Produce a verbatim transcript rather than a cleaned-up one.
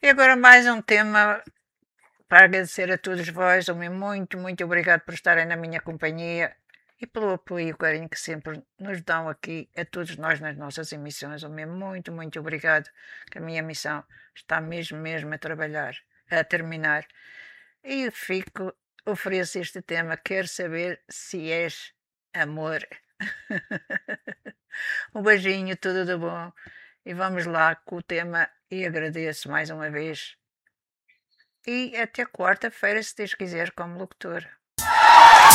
E agora mais um tema para agradecer a todos vós. O meu muito, muito obrigado por estarem na minha companhia e pelo apoio e o carinho que sempre nos dão aqui a todos nós nas nossas emissões. O meu muito, muito obrigado, que a minha missão está mesmo, mesmo a trabalhar, a terminar. E fico, ofereço este tema. Quero saber se és amor. Um beijinho, tudo de bom. E vamos lá com o tema. E agradeço mais uma vez. E até quarta-feira, se Deus quiser, como locutor.